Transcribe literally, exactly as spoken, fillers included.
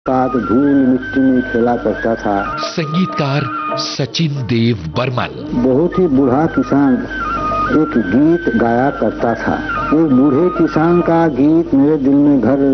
साथ धूल मिट्टी में खेला करता था। संगीतकार सचिन देव बर्मन। बहुत ही बूढ़ा किसान एक गीत गाया करता था। एक बूढ़े किसान का गीत मेरे दिल में घर